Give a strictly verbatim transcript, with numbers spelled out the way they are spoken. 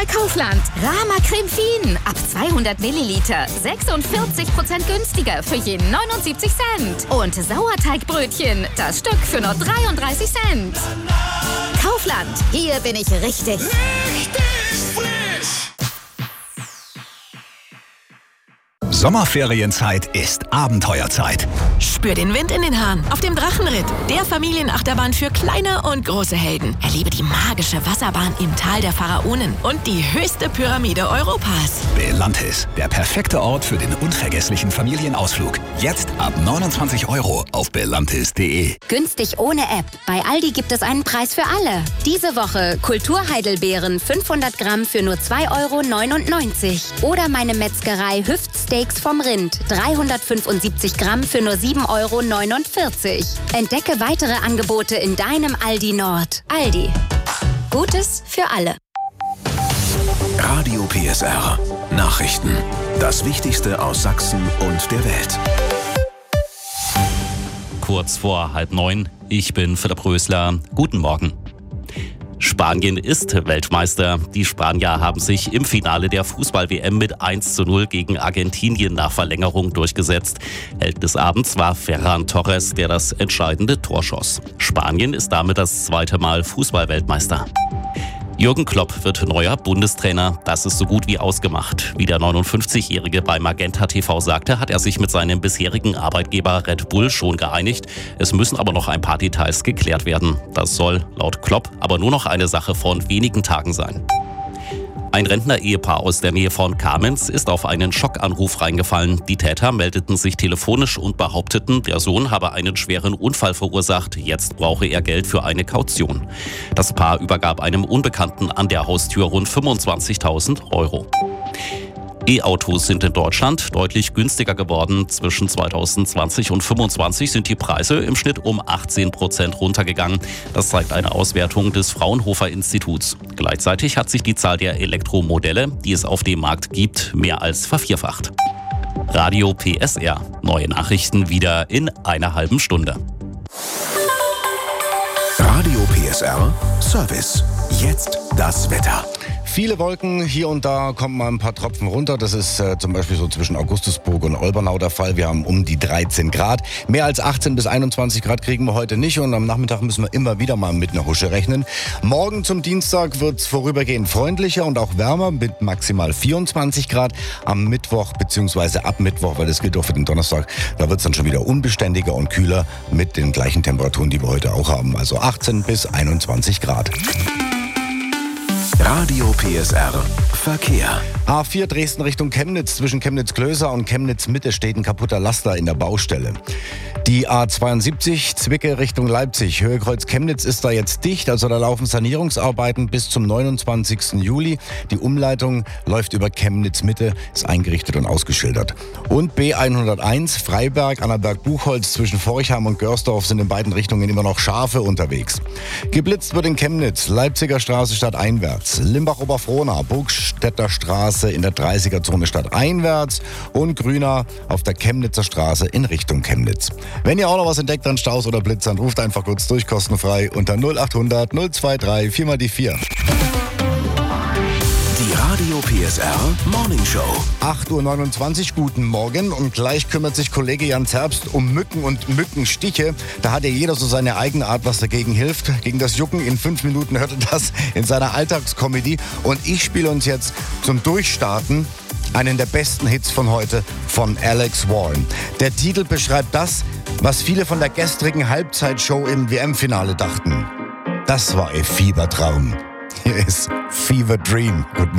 bei Kaufland. Rama Creme Fien ab zweihundert Milliliter. sechsundvierzig Prozent günstiger für je neunundsiebzig Cent. Und Sauerteigbrötchen, das Stück für nur dreiunddreißig Cent. Kaufland, hier bin ich richtig. Richtig frisch! Sommerferienzeit ist Abenteuerzeit. Spür den Wind in den Haaren auf dem Drachenritt, der Familienachterbahn für kleine und große Helden. Erlebe die magische Wasserbahn im Tal der Pharaonen und die höchste Pyramide Europas. Belantis, der perfekte Ort für den unvergesslichen Familienausflug. Jetzt ab neunundzwanzig Euro auf belantis punkt de. Günstig ohne App. Bei Aldi gibt es einen Preis für alle. Diese Woche Kulturheidelbeeren fünfhundert Gramm für nur zwei Euro neunundneunzig. Oder meine Metzgerei Hüftsteaks vom Rind dreihundertfünfundsiebzig Gramm für nur sieben Euro neunundvierzig. Entdecke weitere Angebote in deinem Aldi Nord. Aldi. Gutes für alle. Radio P S R. Nachrichten. Das Wichtigste aus Sachsen und der Welt. Kurz vor halb neun. Ich bin Philipp Rösler. Guten Morgen. Spanien ist Weltmeister. Die Spanier haben sich im Finale der Fußball-W M mit eins zu null gegen Argentinien nach Verlängerung durchgesetzt. Held des Abends war Ferran Torres, der das entscheidende Tor schoss. Spanien ist damit das zweite Mal Fußball-Weltmeister. Jürgen Klopp wird neuer Bundestrainer. Das ist so gut wie ausgemacht. Wie der neunundfünfzigjährige bei Magenta T V sagte, hat er sich mit seinem bisherigen Arbeitgeber Red Bull schon geeinigt. Es müssen aber noch ein paar Details geklärt werden. Das soll laut Klopp aber nur noch eine Sache von wenigen Tagen sein. Ein Rentner-Ehepaar aus der Nähe von Kamenz ist auf einen Schockanruf reingefallen. Die Täter meldeten sich telefonisch und behaupteten, der Sohn habe einen schweren Unfall verursacht. Jetzt brauche er Geld für eine Kaution. Das Paar übergab einem Unbekannten an der Haustür rund fünfundzwanzigtausend Euro. E-Autos sind in Deutschland deutlich günstiger geworden. Zwischen zweitausendzwanzig und fünfundzwanzig sind die Preise im Schnitt um achtzehn Prozent runtergegangen. Das zeigt eine Auswertung des Fraunhofer Instituts. Gleichzeitig hat sich die Zahl der Elektromodelle, die es auf dem Markt gibt, mehr als vervierfacht. Radio P S R. Neue Nachrichten wieder in einer halben Stunde. Radio P S R Service. Jetzt das Wetter. Viele Wolken, hier und da kommen mal ein paar Tropfen runter. Das ist äh, zum Beispiel so zwischen Augustusburg und Olbernau der Fall. Wir haben um die dreizehn Grad. Mehr als achtzehn bis einundzwanzig Grad kriegen wir heute nicht. Und am Nachmittag müssen wir immer wieder mal mit einer Husche rechnen. Morgen zum Dienstag wird es vorübergehend freundlicher und auch wärmer mit maximal vierundzwanzig Grad. Am Mittwoch bzw. ab Mittwoch, weil das gilt auch für den Donnerstag, da wird es dann schon wieder unbeständiger und kühler mit den gleichen Temperaturen, die wir heute auch haben. Also achtzehn bis einundzwanzig Grad. Radio P S R Verkehr. A vier Dresden Richtung Chemnitz. Zwischen Chemnitz-Klöser und Chemnitz-Mitte steht ein kaputter Laster in der Baustelle. Die A zweiundsiebzig Zwickau Richtung Leipzig. Höhe Kreuz Chemnitz ist da jetzt dicht. Also da laufen Sanierungsarbeiten bis zum neunundzwanzigsten Juli. Die Umleitung läuft über Chemnitz-Mitte, ist eingerichtet und ausgeschildert. Und B hunderteins Freiberg, Annaberg-Buchholz zwischen Forchheim und Görsdorf sind in beiden Richtungen immer noch Schafe unterwegs. Geblitzt wird in Chemnitz, Leipziger Straße stadteinwärts, Limbach-Oberfrohna, Burgstädter Straße in der dreißiger-Zone stadteinwärts und Grüner auf der Chemnitzer Straße in Richtung Chemnitz. Wenn ihr auch noch was entdeckt an Staus oder Blitzern, ruft einfach kurz durch, kostenfrei unter null achthundert null zweiundzwanzig vier mal die vier. Die Radio P S R Morning Show. acht Uhr neunundzwanzig, guten Morgen. Und gleich kümmert sich Kollege Jan Zerbst um Mücken und Mückenstiche. Da hat ja jeder so seine eigene Art, was dagegen hilft. Gegen das Jucken in fünf Minuten hört er das in seiner Alltagskomödie. Und ich spiele uns jetzt zum Durchstarten einen der besten Hits von heute von Alex Warren. Der Titel beschreibt das, was viele von der gestrigen Halbzeitshow im W M-Finale dachten. Das war ein Fiebertraum. Hier ist Fever Dream. Guten